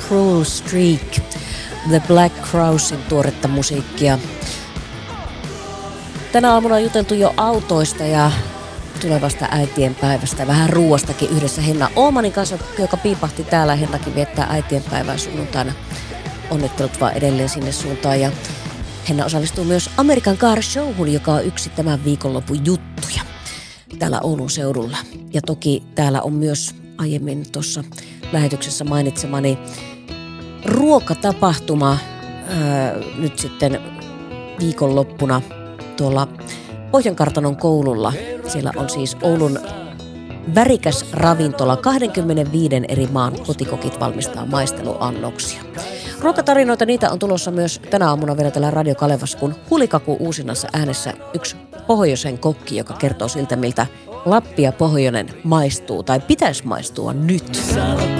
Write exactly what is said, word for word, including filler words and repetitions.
Cruel Streak, The Black Crowesin tuoretta musiikkia. Tänä aamuna on juteltu jo autoista ja tulevasta äitienpäivästä, vähän ruuastakin yhdessä Henna Åhmanin kanssa, joka piipahti täällä. Hennakin viettää äitienpäivää sunnuntaina. Onnittelut vaan edelleen sinne suuntaan. Ja Henna osallistuu myös American Car Showhun, joka on yksi tämän viikonlopun juttuja täällä Oulun seudulla. Ja toki täällä on myös aiemmin tuossa lähetyksessä mainitsemani ruokatapahtuma ää, nyt sitten viikonloppuna tuolla Pohjankartanon koululla. Siellä on siis Oulun värikäs ravintola. kaksikymmentäviisi eri maan kotikokit valmistaa maisteluannoksia. Ruokatarinoita, niitä on tulossa myös tänä aamuna vielä täällä Radio Kalevassa, kun Hulikaku uusinnassa äänessä yksi pohjoisen kokki, joka kertoo siltä, miltä Lappi ja Pohjoinen maistuu tai pitäisi maistua nyt.